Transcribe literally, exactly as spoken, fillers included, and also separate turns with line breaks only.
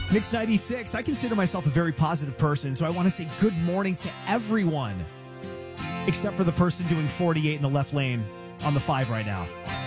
Mix ninety-six, I consider myself a very positive person, so I want to say good morning to everyone, except for the person doing forty-eight in the left lane on the five right now.